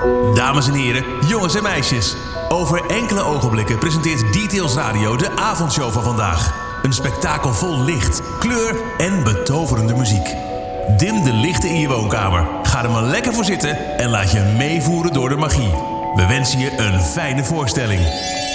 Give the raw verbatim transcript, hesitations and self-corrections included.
Dames en heren, jongens en meisjes. Over enkele ogenblikken presenteert Details Radio de avondshow van vandaag. Een spektakel vol licht, kleur en betoverende muziek. Dim de lichten in je woonkamer. Ga er maar lekker voor zitten en laat je meevoeren door de magie. We wensen je een fijne voorstelling.